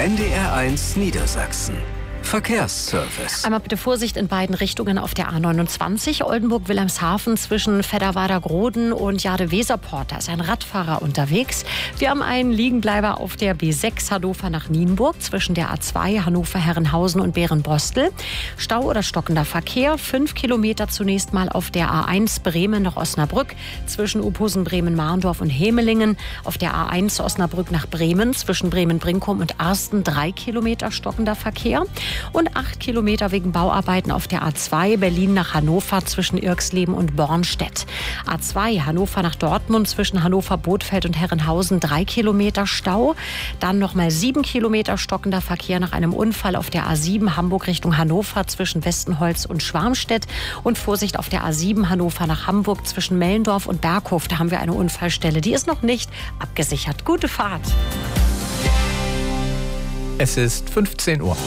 NDR1 Niedersachsen. Verkehrsservice. Einmal bitte Vorsicht in beiden Richtungen auf der A29, Oldenburg-Wilhelmshaven zwischen Fedderwader-Groden und Jade-Weserport. Da ist ein Radfahrer unterwegs. Wir haben einen Liegenbleiber auf der B6 Hannover nach Nienburg zwischen der A2 Hannover-Herrenhausen und Beerenbostel. Stau oder stockender Verkehr. 5 Kilometer zunächst mal auf der A1 Bremen nach Osnabrück zwischen Uphusen, Bremen-Marndorf und Hemelingen. Auf der A1 Osnabrück nach Bremen zwischen Bremen-Brinkum und Arsten 3 Kilometer stockender Verkehr. Und 8 Kilometer wegen Bauarbeiten auf der A2 Berlin nach Hannover zwischen Irxleben und Bornstedt. A2 Hannover nach Dortmund zwischen Hannover, Bothfeld und Herrenhausen 3 Kilometer Stau. Dann nochmal 7 Kilometer stockender Verkehr nach einem Unfall auf der A7 Hamburg Richtung Hannover zwischen Westenholz und Schwarmstedt. Und Vorsicht auf der A7 Hannover nach Hamburg zwischen Mellendorf und Berghof. Da haben wir eine Unfallstelle. Die ist noch nicht abgesichert. Gute Fahrt. Es ist 15 Uhr.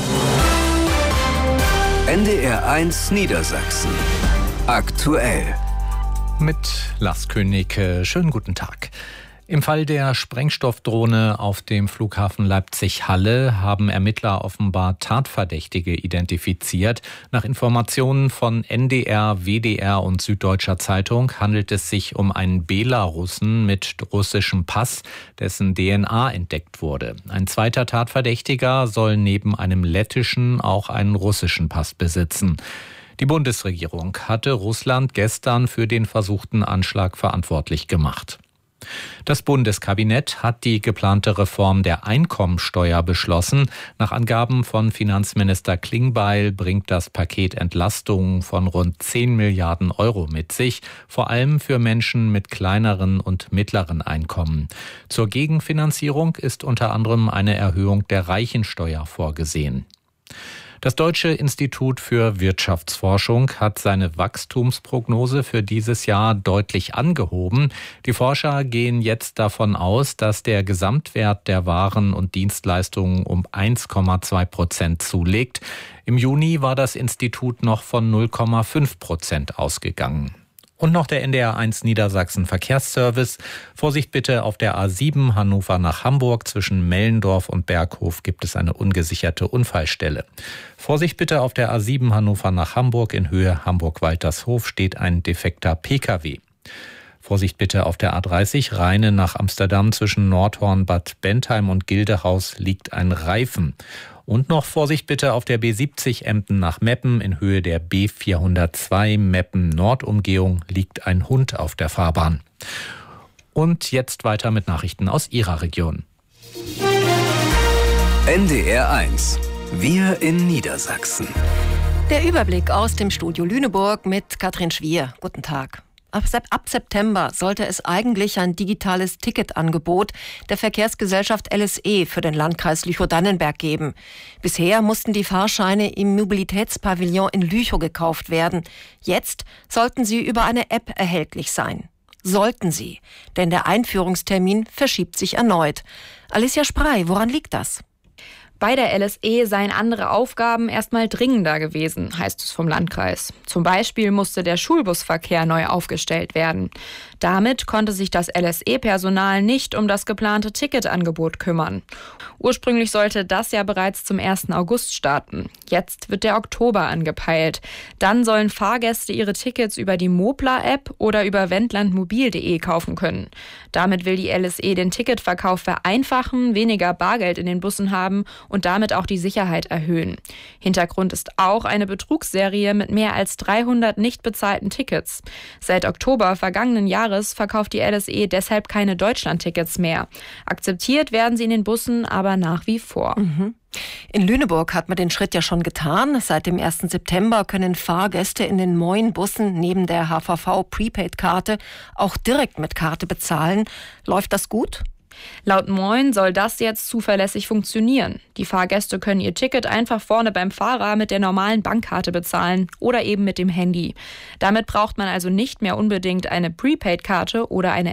NDR1 Niedersachsen. Aktuell. Mit Lars König. Schönen guten Tag. Im Fall der Sprengstoffdrohne auf dem Flughafen Leipzig-Halle haben Ermittler offenbar Tatverdächtige identifiziert. Nach Informationen von NDR, WDR und Süddeutscher Zeitung handelt es sich um einen Belarussen mit russischem Pass, dessen DNA entdeckt wurde. Ein zweiter Tatverdächtiger soll neben einem lettischen auch einen russischen Pass besitzen. Die Bundesregierung hatte Russland gestern für den versuchten Anschlag verantwortlich gemacht. Das Bundeskabinett hat die geplante Reform der Einkommensteuer beschlossen. Nach Angaben von Finanzminister Klingbeil bringt das Paket Entlastungen von rund 10 Milliarden Euro mit sich, vor allem für Menschen mit kleineren und mittleren Einkommen. Zur Gegenfinanzierung ist unter anderem eine Erhöhung der Reichensteuer vorgesehen. Das Deutsche Institut für Wirtschaftsforschung hat seine Wachstumsprognose für dieses Jahr deutlich angehoben. Die Forscher gehen jetzt davon aus, dass der Gesamtwert der Waren und Dienstleistungen um 1,2% zulegt. Im Juni war das Institut noch von 0,5% ausgegangen. Und noch der NDR1 Niedersachsen Verkehrsservice. Vorsicht bitte, auf der A7 Hannover nach Hamburg zwischen Mellendorf und Berghof gibt es eine ungesicherte Unfallstelle. Vorsicht bitte, auf der A7 Hannover nach Hamburg in Höhe Hamburg-Waltershof steht ein defekter Pkw. Vorsicht bitte, auf der A30 Rheine nach Amsterdam zwischen Nordhorn, Bad Bentheim und Gildehaus liegt ein Reifen. Und noch Vorsicht bitte auf der B70 Emden nach Meppen in Höhe der B402 Meppen Nordumgehung liegt ein Hund auf der Fahrbahn. Und jetzt weiter mit Nachrichten aus Ihrer Region. NDR1. Wir in Niedersachsen. Der Überblick aus dem Studio Lüneburg mit Katrin Schwier. Guten Tag. Ab September sollte es eigentlich ein digitales Ticketangebot der Verkehrsgesellschaft LSE für den Landkreis Lüchow-Dannenberg geben. Bisher mussten die Fahrscheine im Mobilitätspavillon in Lüchow gekauft werden. Jetzt sollten sie über eine App erhältlich sein. Sollten sie, denn der Einführungstermin verschiebt sich erneut. Alicia Sprey, woran liegt das? Bei der LSE seien andere Aufgaben erstmal dringender gewesen, heißt es vom Landkreis. Zum Beispiel musste der Schulbusverkehr neu aufgestellt werden. Damit konnte sich das LSE-Personal nicht um das geplante Ticketangebot kümmern. Ursprünglich sollte das ja bereits zum 1. August starten. Jetzt wird der Oktober angepeilt. Dann sollen Fahrgäste ihre Tickets über die Mopla-App oder über wendlandmobil.de kaufen können. Damit will die LSE den Ticketverkauf vereinfachen, weniger Bargeld in den Bussen haben und damit auch die Sicherheit erhöhen. Hintergrund ist auch eine Betrugsserie mit mehr als 300 nicht bezahlten Tickets. Seit Oktober vergangenen Jahres verkauft die LSE deshalb keine Deutschlandtickets mehr. Akzeptiert werden sie in den Bussen aber nach wie vor. In Lüneburg hat man den Schritt ja schon getan. Seit dem 1. September können Fahrgäste in den neuen Bussen neben der HVV-Prepaid-Karte auch direkt mit Karte bezahlen. Läuft das gut? Laut Moin soll das jetzt zuverlässig funktionieren. Die Fahrgäste können ihr Ticket einfach vorne beim Fahrer mit der normalen Bankkarte bezahlen oder eben mit dem Handy. Damit braucht man also nicht mehr unbedingt eine Prepaid-Karte oder eine App.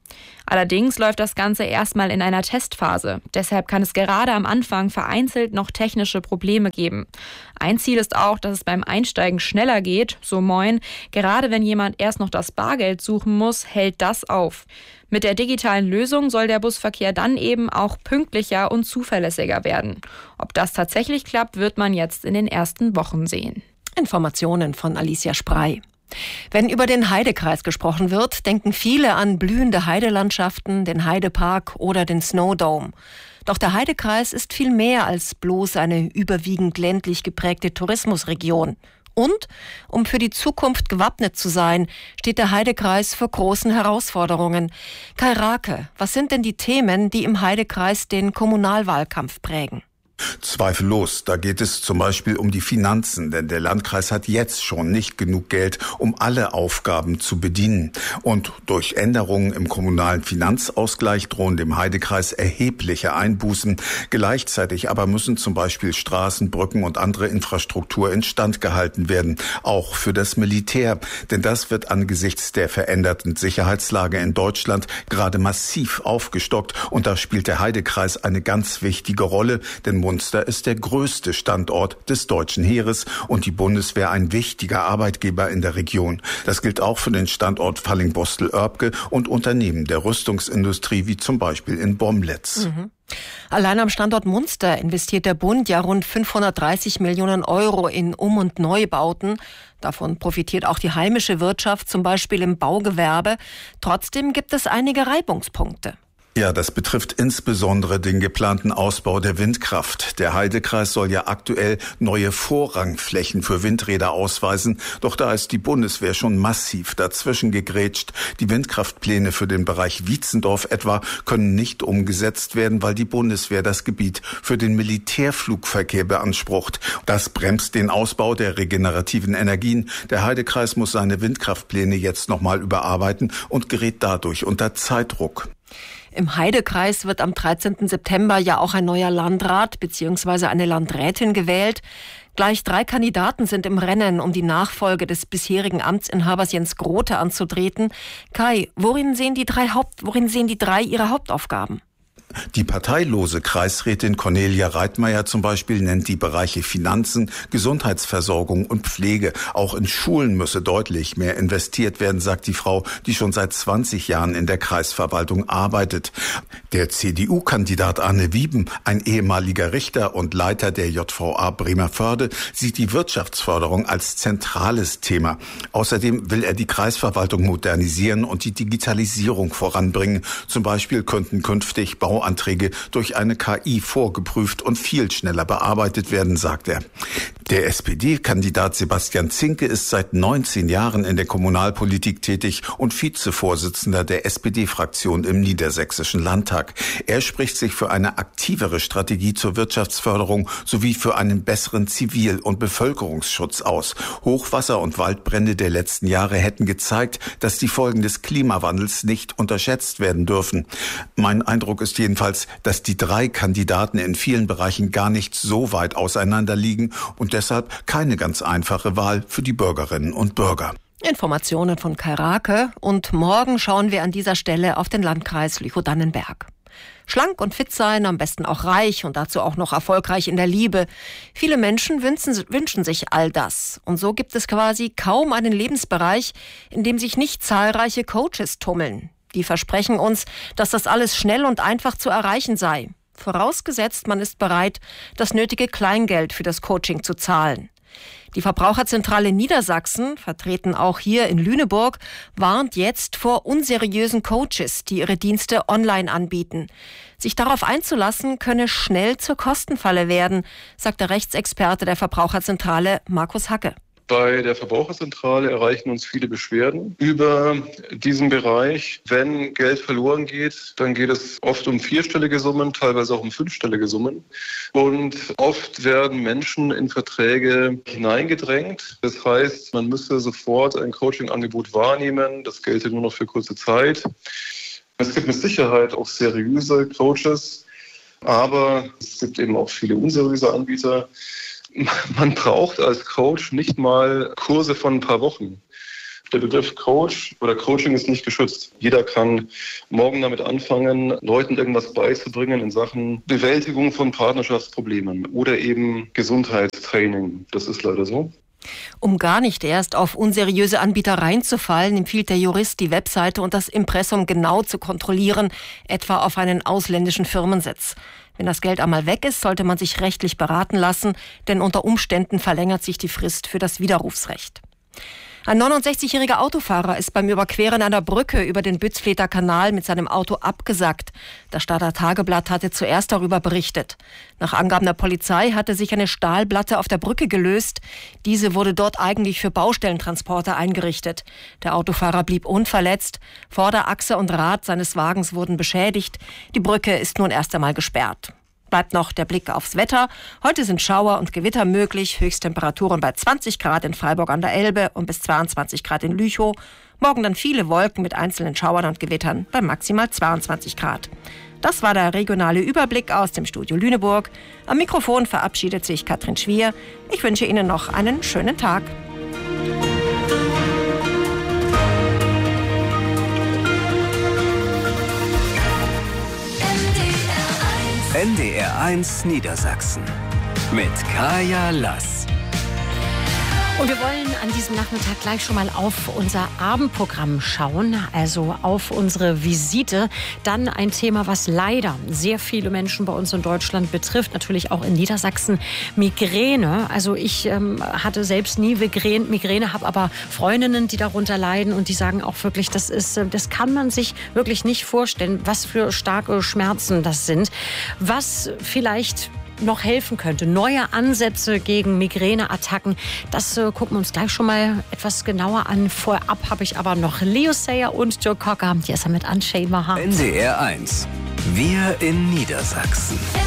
Allerdings läuft das Ganze erstmal in einer Testphase. Deshalb kann es gerade am Anfang vereinzelt noch technische Probleme geben. Ein Ziel ist auch, dass es beim Einsteigen schneller geht, so Moin. Gerade wenn jemand erst noch das Bargeld suchen muss, hält das auf. Mit der digitalen Lösung soll der Busverkehr dann eben auch pünktlicher und zuverlässiger werden. Ob das tatsächlich klappt, wird man jetzt in den ersten Wochen sehen. Informationen von Alicia Sprey. Wenn über den Heidekreis gesprochen wird, denken viele an blühende Heidelandschaften, den Heidepark oder den Snowdome. Doch der Heidekreis ist viel mehr als bloß eine überwiegend ländlich geprägte Tourismusregion. Und, um für die Zukunft gewappnet zu sein, steht der Heidekreis vor großen Herausforderungen. Kai Rake, was sind denn die Themen, die im Heidekreis den Kommunalwahlkampf prägen? Zweifellos, da geht es zum Beispiel um die Finanzen, denn der Landkreis hat jetzt schon nicht genug Geld, um alle Aufgaben zu bedienen. Und durch Änderungen im kommunalen Finanzausgleich drohen dem Heidekreis erhebliche Einbußen. Gleichzeitig aber müssen zum Beispiel Straßen, Brücken und andere Infrastruktur instand gehalten werden, auch für das Militär. Denn das wird angesichts der veränderten Sicherheitslage in Deutschland gerade massiv aufgestockt. Und da spielt der Heidekreis eine ganz wichtige Rolle, denn Munster ist der größte Standort des deutschen Heeres und die Bundeswehr ein wichtiger Arbeitgeber in der Region. Das gilt auch für den Standort Fallingbostel-Oerbke und Unternehmen der Rüstungsindustrie wie zum Beispiel in Bomlitz. Allein am Standort Munster investiert der Bund ja rund 530 Millionen Euro in Um- und Neubauten. Davon profitiert auch die heimische Wirtschaft, zum Beispiel im Baugewerbe. Trotzdem gibt es einige Reibungspunkte. Ja, das betrifft insbesondere den geplanten Ausbau der Windkraft. Der Heidekreis soll ja aktuell neue Vorrangflächen für Windräder ausweisen. Doch da ist die Bundeswehr schon massiv dazwischen gegrätscht. Die Windkraftpläne für den Bereich Wietzendorf etwa können nicht umgesetzt werden, weil die Bundeswehr das Gebiet für den Militärflugverkehr beansprucht. Das bremst den Ausbau der regenerativen Energien. Der Heidekreis muss seine Windkraftpläne jetzt nochmal überarbeiten und gerät dadurch unter Zeitdruck. Im Heidekreis wird am 13. September ja auch ein neuer Landrat bzw. eine Landrätin gewählt. Gleich 3 Kandidaten sind im Rennen, um die Nachfolge des bisherigen Amtsinhabers Jens Grote anzutreten. Kai, worin sehen die drei ihre Hauptaufgaben? Die parteilose Kreisrätin Cornelia Reitmeier zum Beispiel nennt die Bereiche Finanzen, Gesundheitsversorgung und Pflege. Auch in Schulen müsse deutlich mehr investiert werden, sagt die Frau, die schon seit 20 Jahren in der Kreisverwaltung arbeitet. Der CDU-Kandidat Arne Wieben, ein ehemaliger Richter und Leiter der JVA Bremervörde, sieht die Wirtschaftsförderung als zentrales Thema. Außerdem will er die Kreisverwaltung modernisieren und die Digitalisierung voranbringen. Zum Beispiel könnten künftig Bauanträge durch eine KI vorgeprüft und viel schneller bearbeitet werden, sagt er. Der SPD-Kandidat Sebastian Zinke ist seit 19 Jahren in der Kommunalpolitik tätig und Vizevorsitzender der SPD-Fraktion im Niedersächsischen Landtag. Er spricht sich für eine aktivere Strategie zur Wirtschaftsförderung sowie für einen besseren Zivil- und Bevölkerungsschutz aus. Hochwasser und Waldbrände der letzten Jahre hätten gezeigt, dass die Folgen des Klimawandels nicht unterschätzt werden dürfen. Mein Eindruck ist jedenfalls, dass die 3 Kandidaten in vielen Bereichen gar nicht so weit auseinander liegen und deshalb keine ganz einfache Wahl für die Bürgerinnen und Bürger. Informationen von Kai Rake und morgen schauen wir an dieser Stelle auf den Landkreis Lüchow-Dannenberg. Schlank und fit sein, am besten auch reich und dazu auch noch erfolgreich in der Liebe. Viele Menschen wünschen sich all das. Und so gibt es quasi kaum einen Lebensbereich, in dem sich nicht zahlreiche Coaches tummeln. Die versprechen uns, dass das alles schnell und einfach zu erreichen sei. Vorausgesetzt, man ist bereit, das nötige Kleingeld für das Coaching zu zahlen. Die Verbraucherzentrale Niedersachsen, vertreten auch hier in Lüneburg, warnt jetzt vor unseriösen Coaches, die ihre Dienste online anbieten. Sich darauf einzulassen, könne schnell zur Kostenfalle werden, sagt der Rechtsexperte der Verbraucherzentrale Markus Hacke. Bei der Verbraucherzentrale erreichen uns viele Beschwerden über diesen Bereich. Wenn Geld verloren geht, dann geht es oft um 4-stellige Summen, teilweise auch um 5-stellige Summen. Und oft werden Menschen in Verträge hineingedrängt. Das heißt, man müsse sofort ein Coaching-Angebot wahrnehmen. Das gelte nur noch für kurze Zeit. Es gibt mit Sicherheit auch seriöse Coaches, aber es gibt eben auch viele unseriöse Anbieter. Man braucht als Coach nicht mal Kurse von ein paar Wochen. Der Begriff Coach oder Coaching ist nicht geschützt. Jeder kann morgen damit anfangen, Leuten irgendwas beizubringen in Sachen Bewältigung von Partnerschaftsproblemen oder eben Gesundheitstraining. Das ist leider so. Um gar nicht erst auf unseriöse Anbieter reinzufallen, empfiehlt der Jurist, die Webseite und das Impressum genau zu kontrollieren, etwa auf einen ausländischen Firmensitz. Wenn das Geld einmal weg ist, sollte man sich rechtlich beraten lassen, denn unter Umständen verlängert sich die Frist für das Widerrufsrecht. Ein 69-jähriger Autofahrer ist beim Überqueren einer Brücke über den Bützfleter Kanal mit seinem Auto abgesackt. Das Stadter Tageblatt hatte zuerst darüber berichtet. Nach Angaben der Polizei hatte sich eine Stahlplatte auf der Brücke gelöst. Diese wurde dort eigentlich für Baustellentransporte eingerichtet. Der Autofahrer blieb unverletzt. Vorderachse und Rad seines Wagens wurden beschädigt. Die Brücke ist nun erst einmal gesperrt. Bleibt noch der Blick aufs Wetter. Heute sind Schauer und Gewitter möglich. Höchsttemperaturen bei 20 Grad in Freiburg an der Elbe und bis 22 Grad in Lüchow. Morgen dann viele Wolken mit einzelnen Schauern und Gewittern bei maximal 22 Grad. Das war der regionale Überblick aus dem Studio Lüneburg. Am Mikrofon verabschiedet sich Katrin Schwier. Ich wünsche Ihnen noch einen schönen Tag. NDR 1 Niedersachsen mit Kaya Lass. Und wir wollen an diesem Nachmittag gleich schon mal auf unser Abendprogramm schauen, also auf unsere Visite. Dann ein Thema, was leider sehr viele Menschen bei uns in Deutschland betrifft, natürlich auch in Niedersachsen, Migräne. Also ich hatte selbst nie Migräne, habe aber Freundinnen, die darunter leiden und die sagen auch wirklich, das kann man sich wirklich nicht vorstellen, was für starke Schmerzen das sind. Was vielleicht noch helfen könnte. Neue Ansätze gegen Migräneattacken. Das gucken wir uns gleich schon mal etwas genauer an. Vorab habe ich aber noch Leo Sayer und Joe Cocker. Hier ist er mit Unchained My Heart. NDR 1. Wir in Niedersachsen.